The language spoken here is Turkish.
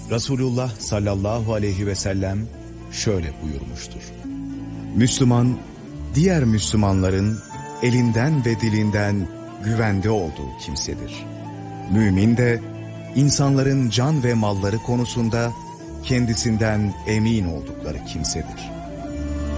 Resulullah sallallahu aleyhi ve sellem şöyle buyurmuştur. Müslüman, diğer Müslümanların elinden ve dilinden güvende olduğu kimsedir. Mümin de insanların can ve malları konusunda kendisinden emin oldukları kimsedir.